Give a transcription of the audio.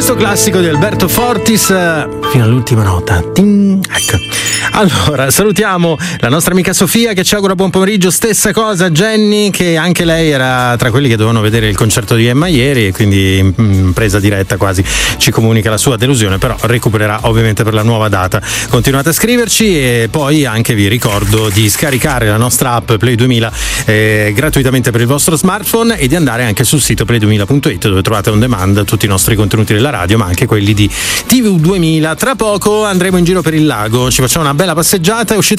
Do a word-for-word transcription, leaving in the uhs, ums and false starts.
questo classico di Alberto Fortis fino all'ultima nota. Ting. Ecco. Allora, salutiamo la nostra amica Sofia che ci augura buon pomeriggio, stessa cosa Jenny, che anche lei era tra quelli che dovevano vedere il concerto di Emma ieri e quindi in presa diretta quasi ci comunica la sua delusione, però recupererà ovviamente per la nuova data. Continuate a scriverci e poi anche vi ricordo di scaricare la nostra app Play duemila eh, gratuitamente per il vostro smartphone e di andare anche sul sito play duemila punto it dove trovate on demand tutti i nostri contenuti della radio, ma anche quelli di T V duemila. Tra poco andremo in giro per il lago, ci facciamo una bella passeggiata, è uscita